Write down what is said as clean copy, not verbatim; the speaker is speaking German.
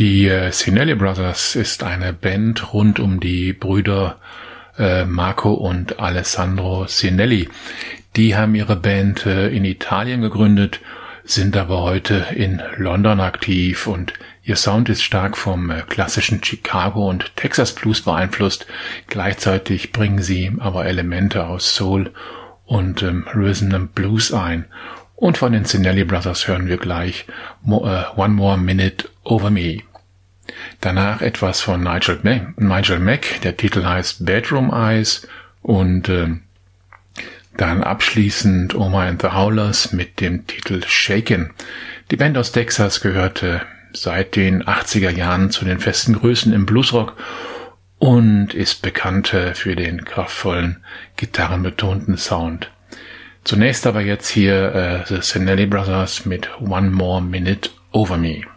Die Cinelli Brothers ist eine Band rund um die Brüder Marco und Alessandro Cinelli. Die haben ihre Band in Italien gegründet, sind aber heute in London aktiv und ihr Sound ist stark vom klassischen Chicago und Texas Blues beeinflusst. Gleichzeitig bringen sie aber Elemente aus Soul und Rhythm and Blues ein. Und von den Cinelli Brothers hören wir gleich One More Minute Over Me. Danach etwas von Nigel Mack, der Titel heißt Bedroom Eyes und dann abschließend Oma and the Howlers mit dem Titel Shakin'. Die Band aus Texas gehörte seit den 80er Jahren zu den festen Größen im Bluesrock und ist bekannt für den kraftvollen, gitarrenbetonten Sound. Zunächst aber jetzt hier The Cinelli Brothers mit One More Minute Over Me.